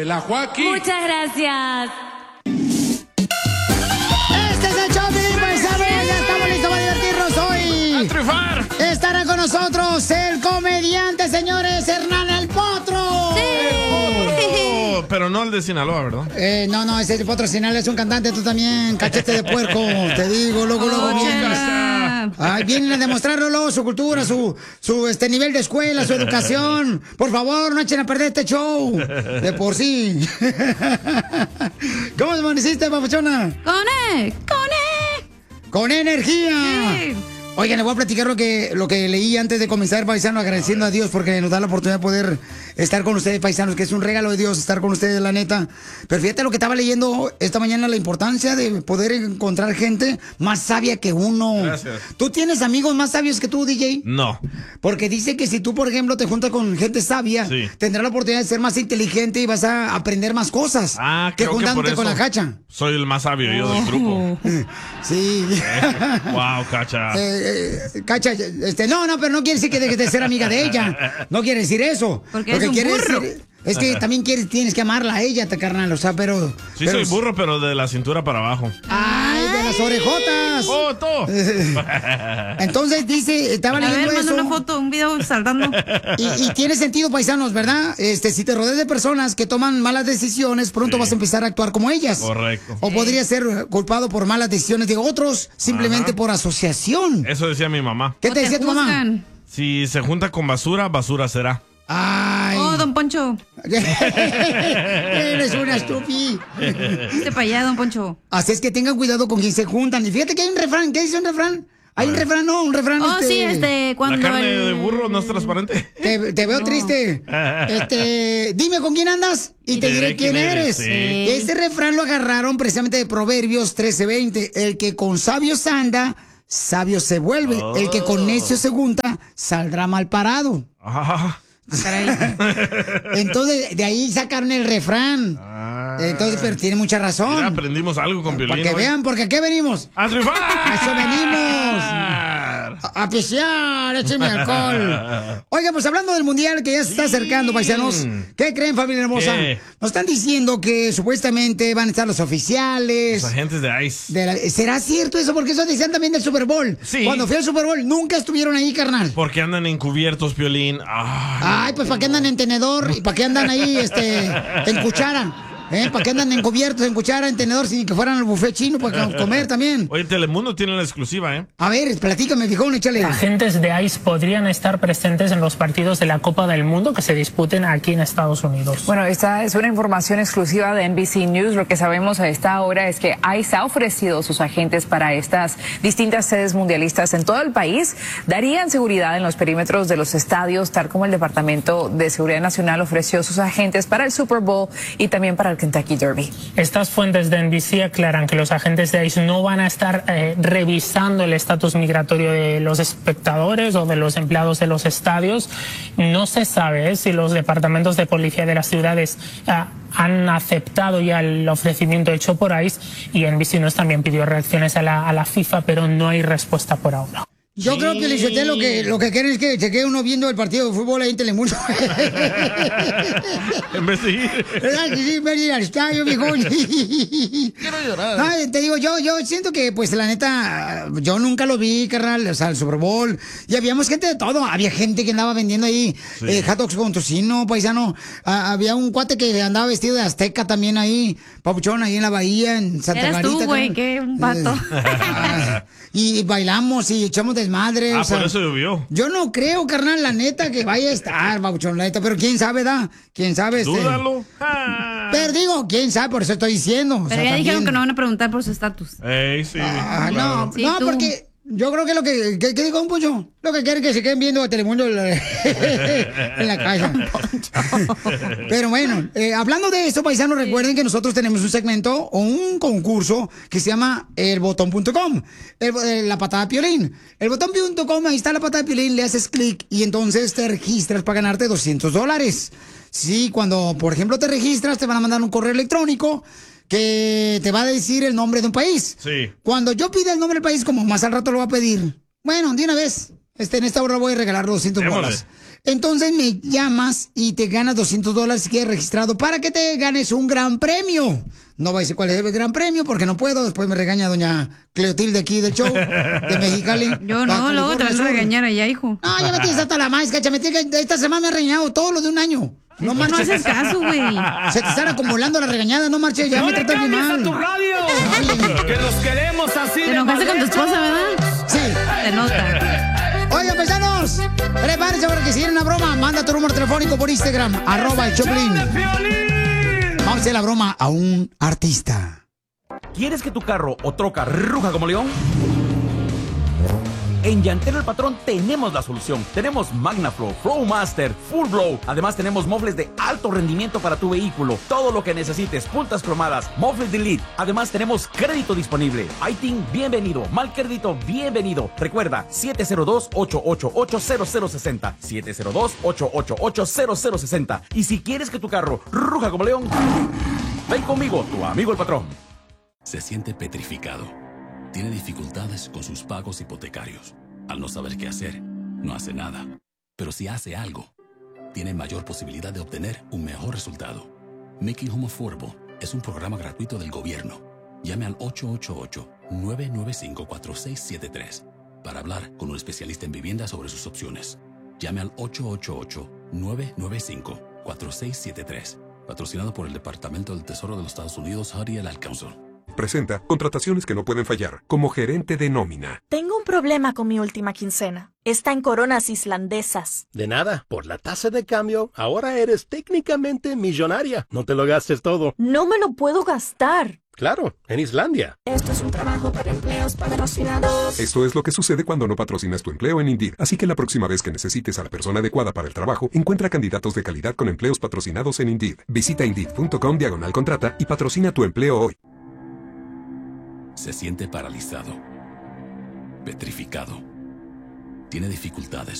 la Joaquín. Muchas gracias. Este es el show de Paisano. Ya estamos listos para divertirnos hoy. ¡A triunfar! Estará con nosotros el comediante, señores, Hernán el Potro. Sí. Pero no el de Sinaloa, ¿verdad? No, ese el Potro Sinaloa es un cantante, tú también, cachete de puerco. Te digo, luego, venga. Ay, vienen a demostrarlo, luego, su cultura, su nivel de escuela, su educación. Por favor, no echen a perder este show. De por sí. ¿Cómo amaneciste, papuchona? Con energía. Sí. Oigan, le voy a platicar lo que leí antes de comenzar, paisano, agradeciendo a Dios porque nos da la oportunidad de poder estar con ustedes, paisanos, que es un regalo de Dios estar con ustedes, la neta. Pero fíjate lo que estaba leyendo esta mañana, la importancia de poder encontrar gente más sabia que uno. Gracias. ¿Tú tienes amigos más sabios que tú, DJ? No. Porque dice que si tú, por ejemplo, te juntas con gente sabia, Sí. tendrás la oportunidad de ser más inteligente y vas a aprender más cosas que Creo que juntándote por con la eso cacha. soy el más sabio yo del grupo. Sí. Wow, Cacha. Cacha, no, pero no quiere decir que dejes de ser amiga de ella. No quiere decir eso. Porque Lo que es un quiere burro. decir es que también tienes que amarla a ella, carnal, o sea, pero... Sí, soy burro, pero de la cintura para abajo. ¡Ay, de las orejotas! ¡Foto! Entonces dice, estaba A leyendo ver, manda eso. una foto, un video saltando. Y tiene sentido, paisanos, ¿verdad? Si te rodeas de personas que toman malas decisiones, pronto Sí. vas a empezar a actuar como ellas. Correcto. O podría ser culpado por malas decisiones de otros, simplemente Ajá. por asociación. Eso decía mi mamá. ¿Qué te decía tu mamá? juzgan. Si se junta con basura, basura será. Ay. Oh, don Poncho. Eres una estúpida. Vete para allá, don Poncho. Así es que tengan cuidado con quien se juntan. Y fíjate que hay un refrán. ¿Qué dice un refrán? Hay un refrán, no, un refrán. Oh, sí, cuando ¿La carne el... de burro no es transparente? Te veo No. triste. Dime con quién andas y te diré quién eres. Sí. Este refrán lo agarraron precisamente de Proverbios 13:20. El que con sabios anda, sabio se vuelve. El que con necios se junta, saldrá mal parado. Ah, Entonces, de ahí sacaron el refrán. Entonces, pero tiene mucha razón. mira, aprendimos algo con Piolín. Para que hoy. vean, porque ¿a qué venimos? ¡A triunfar! A eso venimos. A pisear, écheme alcohol. Oiga, pues hablando del mundial que ya se está acercando, paisanos, ¿qué creen, familia hermosa? ¿Qué? Nos están diciendo que supuestamente van a estar los oficiales. Los agentes de ICE. ¿Será cierto eso? Porque eso decían también del Super Bowl. Sí. Cuando fui al Super Bowl, nunca estuvieron ahí, carnal. Porque andan encubiertos, Piolín. Ay, pues ¿para qué andan en tenedor? ¿Y para qué andan ahí, en cuchara? ¿Para qué andan encubiertos, en cuchara, en tenedor, sin que fueran al buffet chino para comer también? Oye, Telemundo tiene la exclusiva, ¿eh? A ver, platícame, viejón, échale. Agentes de ICE podrían estar presentes en los partidos de la Copa del Mundo que se disputen aquí en Estados Unidos. Bueno, esta es una información exclusiva de NBC News. Lo que sabemos a esta hora es que ICE ha ofrecido sus agentes para estas distintas sedes mundialistas en todo el país. Darían seguridad en los perímetros de los estadios, tal como el Departamento de Seguridad Nacional ofreció sus agentes para el Super Bowl y también para el Kentucky Derby. Estas fuentes de NBC aclaran que los agentes de ICE no van a estar revisando el estatus migratorio de los espectadores o de los empleados de los estadios. No se sabe si los departamentos de policía de las ciudades han aceptado ya el ofrecimiento hecho por ICE, y NBC News también pidió reacciones a la FIFA, pero no hay respuesta por ahora. Yo creo que lo que quieren es que se quede uno viendo el partido de fútbol ahí en Telemundo. En vez de ir. ¿Verdad que sí? En vez de ir al estadio, viejón. Quiero llorar. No, te digo, yo siento que, pues, la neta, yo nunca lo vi, carnal, o sea, el Super Bowl. Y habíamos gente de todo. Había gente que andaba vendiendo ahí hot dogs con tocino, paisano. Había un cuate que andaba vestido de azteca también ahí, papuchón, ahí en la bahía, en Santa Eres Clarita. tú, güey, carnal. qué vato. Y bailamos y echamos desmadre. o sea, por eso llovió. Yo no creo, carnal, la neta, que vaya a estar, papuchón, la neta. Pero quién sabe, ¿da? ¿Quién sabe? Dúdalo. Pero digo, quién sabe, por eso estoy diciendo. O Pero sea, ya dijeron también. que no van a preguntar por su estatus. Ey, sí. Ah, claro. no, Sí, no, tú. porque yo creo que lo que... ¿Qué dijo un pollo? Lo que quieren es que se queden viendo a Telemundo en la casa. Pero bueno, hablando de esto, paisanos, recuerden que nosotros tenemos un segmento o un concurso que se llama elbotón.com, la patada de Piolín. Elbotón.com, ahí está la patada de Piolín, le haces clic y entonces te registras para ganarte $200. Sí, cuando, por ejemplo, te registras, te van a mandar un correo electrónico que te va a decir el nombre de un país. Sí. Cuando yo pida el nombre del país, como más al rato lo va a pedir, bueno, de una vez, en esta hora voy a regalar $200. Démosle. Entonces me llamas y te ganas $200 si quieres registrado para que te ganes un gran premio. No voy a decir cuál es el gran premio porque no puedo. Después me regaña doña Cleotilde aquí del show de Mexicali. Yo no, luego te vas a regañar allá, hijo. No, ya me tienes hasta la maíz, cacha. Esta semana me ha regañado todo lo de un año. No marches. No haces caso, güey. Se te están acumulando las regañadas, no marches. Ya ¡No me le tratas bien cambies mal. a tu radio! ¡Que los queremos así! Te enojaste con tu esposa, ¿verdad? Sí. Se nota. Oigan, paisanos, prepárense para que si quieren una broma, manda tu número telefónico por Instagram, @el-Choplin. Vamos a hacer la broma a un artista. ¿Quieres que tu carro o troca ruja como león? En Llantero el Patrón tenemos la solución. Tenemos MagnaFlow, Flowmaster, Full Blow. Además tenemos mofles de alto rendimiento para tu vehículo. Todo lo que necesites, puntas cromadas, mofles de lead. Además tenemos crédito disponible. ITIN, bienvenido. Mal crédito, bienvenido. Recuerda, 702-888-0060. 702-888-0060. Y si quieres que tu carro ruja como león, ven conmigo, tu amigo el patrón. Se siente petrificado. Tiene dificultades con sus pagos hipotecarios. Al no saber qué hacer, no hace nada. Pero si hace algo, tiene mayor posibilidad de obtener un mejor resultado. Making Home Affordable es un programa gratuito del gobierno. Llame al 888-995-4673 para hablar con un especialista en vivienda sobre sus opciones. Llame al 888-995-4673. Patrocinado por el Departamento del Tesoro de los Estados Unidos, HUD y el Ad Council. Presenta contrataciones que no pueden fallar, como gerente de nómina. Tengo un problema con mi última quincena. Está en coronas islandesas. De nada, por la tasa de cambio, ahora eres técnicamente millonaria. No te lo gastes todo. No me lo puedo gastar. Claro, en Islandia. Esto es un trabajo para empleos patrocinados. Esto es lo que sucede cuando no patrocinas tu empleo en Indeed. Así que la próxima vez que necesites a la persona adecuada para el trabajo, encuentra candidatos de calidad con empleos patrocinados en Indeed. Visita Indeed.com/contrata y patrocina tu empleo hoy. Se siente paralizado, petrificado. Tiene dificultades